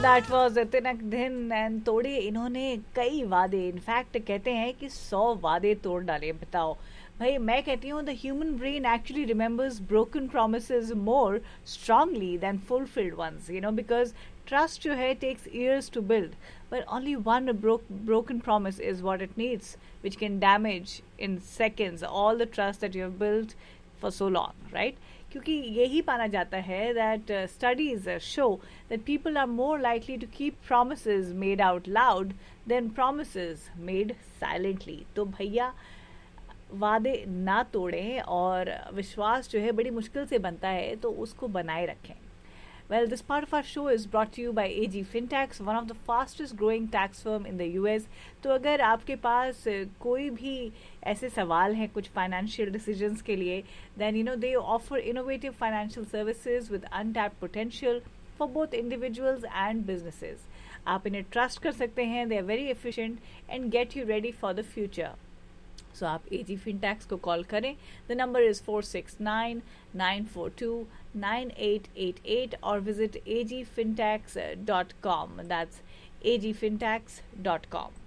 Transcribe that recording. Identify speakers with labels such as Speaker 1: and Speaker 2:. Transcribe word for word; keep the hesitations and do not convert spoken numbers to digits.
Speaker 1: That was तिनक दिन and तोड़े इन्होंने कई वादे. इनफैक्ट कहते हैं कि सौ वादे तोड़ डाले. बताओ भाई, मैं कहती हूँ the human brain actually remembers broken promises more strongly then fulfilled once, you know, because trust जो है takes years to build, but only one bro- broken promise is what it needs, which can damage in seconds all the trust that you have built for so long, right? क्योंकि यही पाना जाता है that uh, studies uh, show that people are more likely to keep promises made out loud than promises made silently. तो भैया वादे ना तोड़ें और विश्वास जो है बड़ी मुश्किल से बनता है, तो उसको बनाए रखें. Well, this part of our show is brought to you by A G Fintechs, one of the fastest growing tax firm in the U S. तो अगर आपके पास कोई भी ऐसे सवाल हैं कुछ financial decisions के लिए, then you know they offer innovative financial services with untapped potential for both individuals and businesses. आप इन्हें trust कर सकते हैं. They are very efficient and get you ready for the future. So आप A G Fintechs को call करें. The number is four six nine nine four two nine eight eight eight or visit a g fintechs dot com. That's a g fintechs dot com.